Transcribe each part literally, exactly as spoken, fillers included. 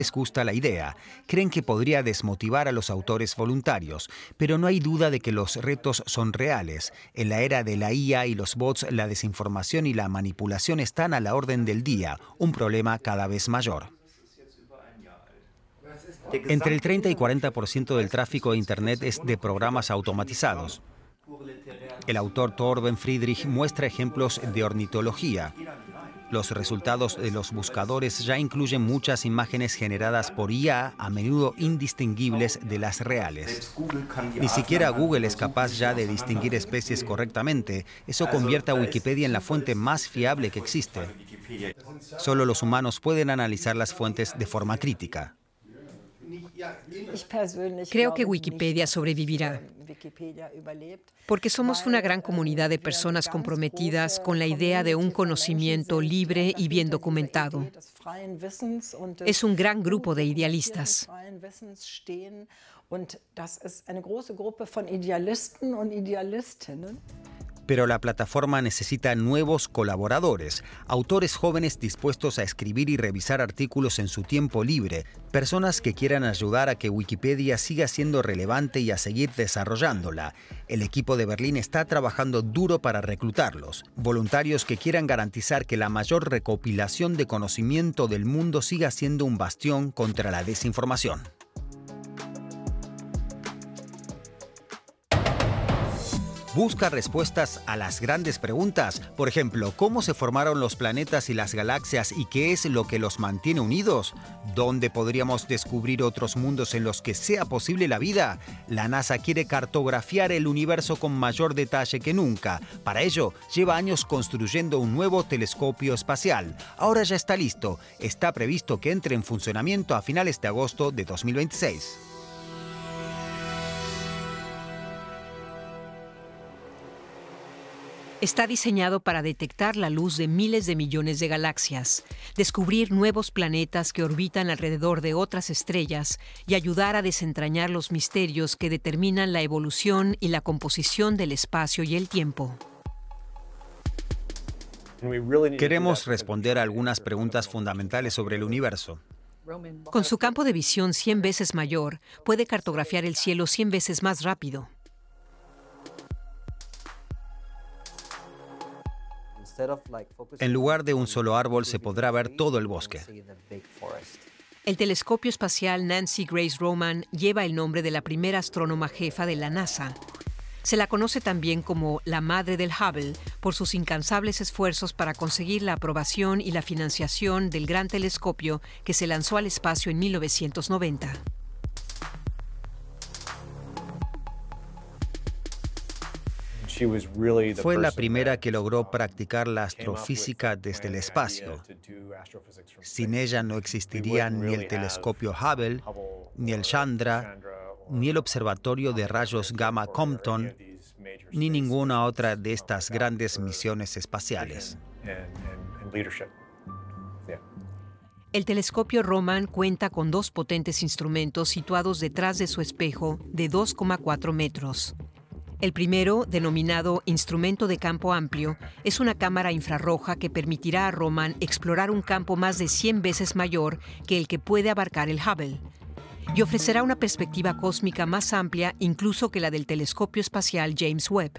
les gusta la idea. Creen que podría desmotivar a los autores voluntarios, pero no hay duda de que los retos son reales. En la era de la I A y los bots, la desinformación y la manipulación están a la orden del día, un problema cada vez mayor. Entre el treinta y cuarenta por ciento del tráfico de Internet es de programas automatizados. El autor Torben Friedrich muestra ejemplos de ornitología. Los resultados de los buscadores ya incluyen muchas imágenes generadas por I A, a menudo indistinguibles de las reales. Ni siquiera Google es capaz ya de distinguir especies correctamente. Eso convierte a Wikipedia en la fuente más fiable que existe. Solo los humanos pueden analizar las fuentes de forma crítica. Creo que Wikipedia sobrevivirá, porque somos una gran comunidad de personas comprometidas con la idea de un conocimiento libre y bien documentado. Es un gran grupo de idealistas. Pero la plataforma necesita nuevos colaboradores, autores jóvenes dispuestos a escribir y revisar artículos en su tiempo libre, personas que quieran ayudar a que Wikipedia siga siendo relevante y a seguir desarrollándola. El equipo de Berlín está trabajando duro para reclutarlos, voluntarios que quieran garantizar que la mayor recopilación de conocimiento del mundo siga siendo un bastión contra la desinformación. Busca respuestas a las grandes preguntas. Por ejemplo, ¿cómo se formaron los planetas y las galaxias y qué es lo que los mantiene unidos? ¿Dónde podríamos descubrir otros mundos en los que sea posible la vida? La NASA quiere cartografiar el universo con mayor detalle que nunca. Para ello, lleva años construyendo un nuevo telescopio espacial. Ahora ya está listo. Está previsto que entre en funcionamiento a finales de agosto de dos mil veintiséis. Está diseñado para detectar la luz de miles de millones de galaxias, descubrir nuevos planetas que orbitan alrededor de otras estrellas y ayudar a desentrañar los misterios que determinan la evolución y la composición del espacio y el tiempo. Queremos responder a algunas preguntas fundamentales sobre el universo. Con su campo de visión cien veces mayor, puede cartografiar el cielo cien veces más rápido. En lugar de un solo árbol, se podrá ver todo el bosque. El telescopio espacial Nancy Grace Roman lleva el nombre de la primera astrónoma jefa de la NASA. Se la conoce también como la madre del Hubble por sus incansables esfuerzos para conseguir la aprobación y la financiación del gran telescopio que se lanzó al espacio en mil novecientos noventa. Fue la primera que logró practicar la astrofísica desde el espacio. Sin ella no existirían ni el telescopio Hubble, ni el Chandra, ni el observatorio de rayos gamma Compton, ni ninguna otra de estas grandes misiones espaciales. El telescopio Roman cuenta con dos potentes instrumentos situados detrás de su espejo de dos coma cuatro metros. El primero, denominado instrumento de campo amplio, es una cámara infrarroja que permitirá a Roman explorar un campo más de cien veces mayor que el que puede abarcar el Hubble, y ofrecerá una perspectiva cósmica más amplia incluso que la del telescopio espacial James Webb.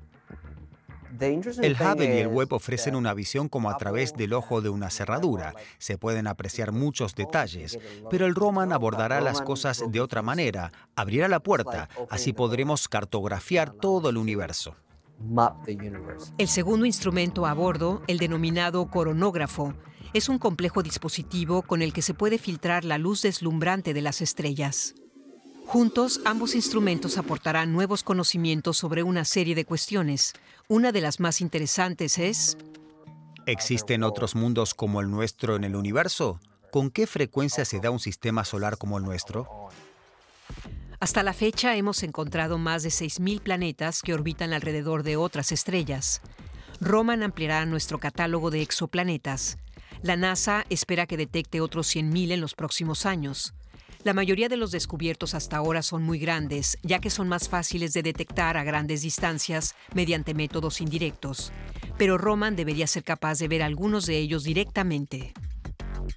El Hubble y el Webb ofrecen una visión como a través del ojo de una cerradura. Se pueden apreciar muchos detalles, pero el Roman abordará las cosas de otra manera. Abrirá la puerta, así podremos cartografiar todo el universo. El segundo instrumento a bordo, el denominado coronógrafo, es un complejo dispositivo con el que se puede filtrar la luz deslumbrante de las estrellas. Juntos, ambos instrumentos aportarán nuevos conocimientos sobre una serie de cuestiones. Una de las más interesantes es... ¿Existen otros mundos como el nuestro en el universo? ¿Con qué frecuencia se da un sistema solar como el nuestro? Hasta la fecha hemos encontrado más de seis mil planetas que orbitan alrededor de otras estrellas. Roman ampliará nuestro catálogo de exoplanetas. La NASA espera que detecte otros cien mil en los próximos años. La mayoría de los descubiertos hasta ahora son muy grandes, ya que son más fáciles de detectar a grandes distancias mediante métodos indirectos. Pero Roman debería ser capaz de ver algunos de ellos directamente.